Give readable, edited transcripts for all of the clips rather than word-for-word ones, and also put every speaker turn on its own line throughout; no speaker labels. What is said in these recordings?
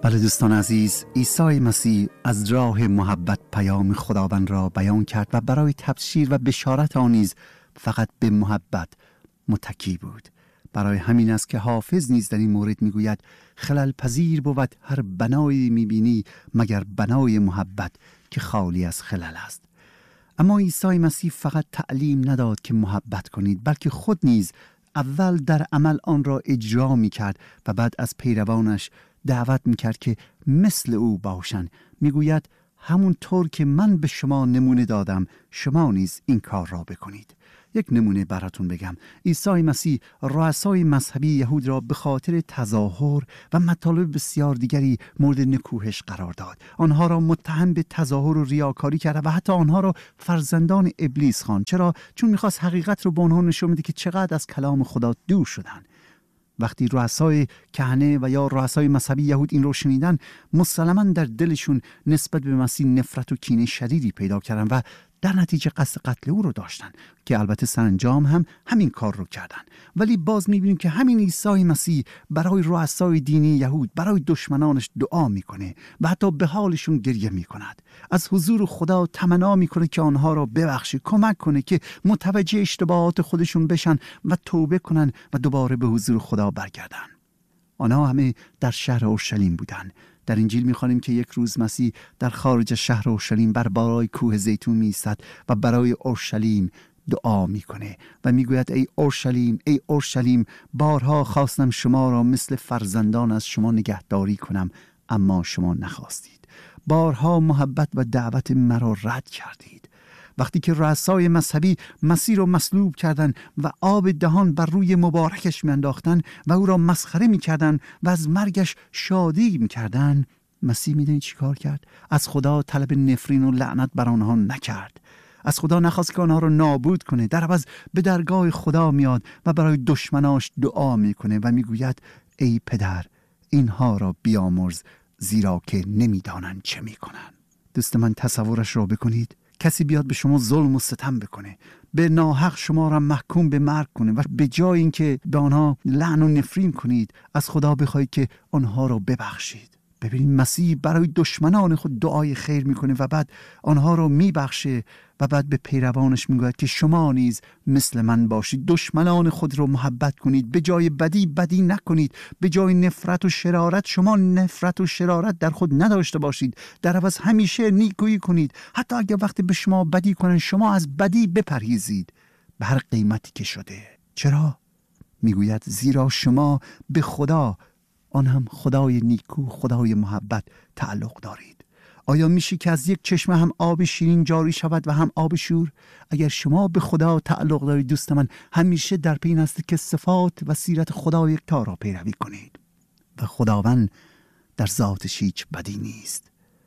بله دوستان عزیز، عیسی مسیح از راه محبت پیام خداوند را بیان کرد و برای تبشیر و بشارت آن نیز فقط به محبت متکی بود. برای همین است که حافظ نیز در این مورد میگوید خلل پذیر بود هر بنایی میبینی مگر بنای محبت که خالی از خلل است. اما عیسی مسیح فقط تعلیم نداد که محبت کنید، بلکه خود نیز اول در عمل آن را اجرا میکرد و بعد از پیروانش دعوت میکرد که مثل او باشند. میگوید همون طور که من به شما نمونه دادم شما نیز این کار را بکنید. یک نمونه براتون بگم. عیسی مسیح رؤسای مذهبی یهود را به خاطر تظاهر و مطالب بسیار دیگری مورد نکوهش قرار داد. آنها را متهم به تظاهر و ریاکاری کرد و حتی آنها را فرزندان ابلیس خواند. چرا؟ چون میخواست حقیقت رو به آنها نشون بده که چقدر از کلام خدا دور شدن. وقتی رؤسای کهنه و یا رؤسای مذهبی یهود این رو شنیدن، مسلماً در دلشون نسبت به مسیح نفرت و کینه شدیدی پیدا کردن و در نتیجه قصد قتل او رو داشتن که البته سرانجام هم همین کار رو کردن. ولی باز میبینیم که همین عیسی مسیح برای رؤسای دینی یهود، برای دشمنانش دعا میکنه و حتی به حالشون گریه میکند. از حضور خدا تمنا میکنه که آنها را ببخشه، کمک کنه که متوجه اشتباهات خودشون بشن و توبه کنن و دوباره به حضور خدا برگردن. آنها همه در شهر اورشلیم بودن. در انجیل می‌خوانیم که یک روز مسیح در خارج شهر اورشلیم بر بالای کوه زیتون می‌ایستد و برای اورشلیم دعا می‌کنه و می‌گوید ای اورشلیم، ای اورشلیم، بارها خواستم شما را مثل فرزندان از شما نگهداری کنم اما شما نخواستید. بارها محبت و دعوت مرا رد کردید. وقتی که رؤسای مذهبی مسیح را مصلوب کردند و آب دهان بر روی مبارکش میانداختند و او را مسخره میکردند و از مرگش شادی میکردند، مسیح میدونید چی کار کرد؟ از خدا طلب نفرین و لعنت بر آنها نکرد. از خدا نخواست که آنها را نابود کنه. در عوض به درگاه خدا میاد و برای دشمناش دعا میکنه و میگوید ای پدر اینها را بیامرز زیرا که نمیدانند چه میکنن. دوست من تصورش را بکنید. کسی بیاد به شما ظلم و ستم بکنه، به ناحق شما را محکوم به مرگ کنه و به جای اینکه به آنها لعن و نفرین کنید از خدا بخواید که آنها را ببخشید. ببینید مسیح برای دشمنان خود دعای خیر میکنه و بعد آنها را میبخشه و بعد به پیروانش میگوید که شما نیز مثل من باشید. دشمنان خود را محبت کنید، به جای بدی بدی نکنید، به جای نفرت و شرارت شما نفرت و شرارت در خود نداشته باشید. در عوض همیشه نیکویی کنید. حتی اگر وقتی به شما بدی کنن شما از بدی بپرهیزید به هر قیمتی که شده. چرا؟ میگوید زیرا شما به خدا، آن هم خدای نیکو، خدای محبت تعلق دارید. آیا میشه که از یک چشمه هم آب شیرین جاری شود و هم آب شور؟ اگر شما به خدا تعلق دارید دوست من، همیشه در پی این است که صفات و سیرت خدا یکتا را پیروی کنید. و خداوند در ذاتش هیچ بدی نیست.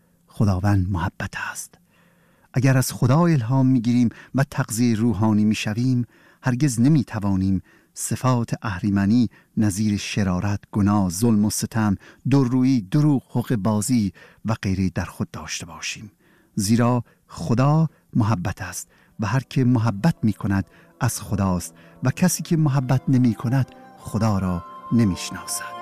خداوند محبت است. اگر از خدا الهام میگیریم و تغذیه روحانی میشویم، هرگز نمیتوانیم صفات اهریمنی نظیر شرارت، گناه، ظلم و ستم، درویی، دروغ، حقه بازی و غیره در خود داشته باشیم. زیرا خدا محبت است و هر که محبت می کند از خداست و کسی که محبت نمی کند خدا را نمی شناسد.